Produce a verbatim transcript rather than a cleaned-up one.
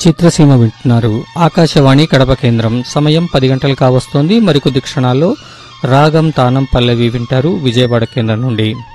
చిత్రసీమ వింటున్నారు. ఆకాశవాణి కడప కేంద్రం. సమయం పది గంటలు కావస్తోంది. మరికొద్ది క్షణాల్లో రాగం తానం పల్లవి వింటారు విజయవాడ కేంద్రం నుండి.